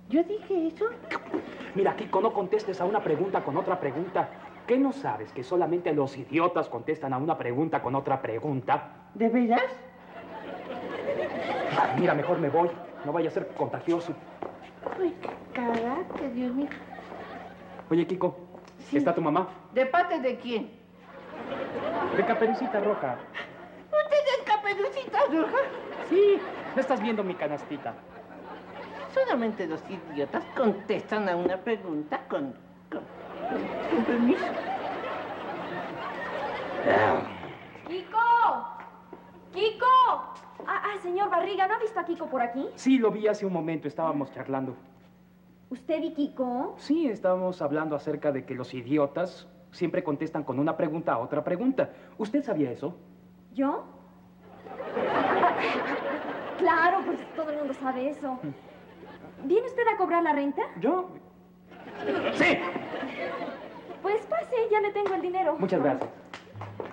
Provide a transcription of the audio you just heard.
¿Yo dije eso? Mira, Kiko, no contestes a una pregunta con otra pregunta. ¿Qué no sabes? Que solamente los idiotas contestan a una pregunta con otra pregunta. ¿De veras? Mira, mejor me voy. No vaya a ser contagioso. Uy, qué carácter, Dios mío. Oye, Kiko, Sí. ¿está tu mamá? ¿De parte de quién? De Caperucita Roja. ¿Usted es Caperucita Roja? Sí, ¿no estás viendo mi canastita? Solamente los idiotas contestan a una pregunta con permiso. ¡Kiko! ¡Kiko! Señor Barriga, ¿no ha visto a Kiko por aquí? Sí, lo vi hace un momento. Estábamos charlando. ¿Usted y Kiko? Sí, estábamos hablando acerca de que los idiotas siempre contestan con una pregunta a otra pregunta. ¿Usted sabía eso? ¿Yo? Claro, pues todo el mundo sabe eso. ¿Viene usted a cobrar la renta? ¿Yo? ¡Sí! Pues pase, ya le tengo el dinero. Muchas gracias.